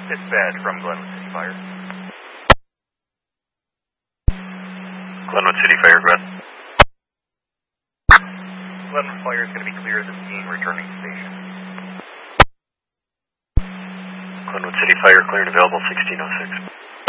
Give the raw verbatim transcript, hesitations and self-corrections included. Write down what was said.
Dispatch from Glenwood City Fire. Glenwood City Fire, go ahead. Glenwood Fire is going to be clear of the scene, returning to station. Glenwood City Fire, clear and available, sixteen oh six.